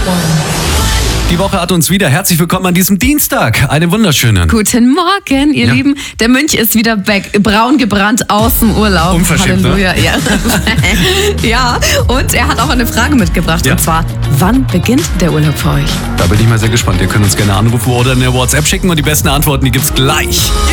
Die Woche hat uns wieder. Herzlich willkommen an diesem Dienstag. Einen wunderschönen. Guten Morgen, ihr Lieben. Der Mönch ist wieder back, braun gebrannt aus dem Urlaub. Unverschämt, Halleluja. Ne? Ja. Ja, und er hat auch eine Frage mitgebracht. Ja. Und zwar, wann beginnt der Urlaub für euch? Da bin ich mal sehr gespannt. Ihr könnt uns gerne anrufen oder eine WhatsApp schicken und die besten Antworten, die gibt's gleich.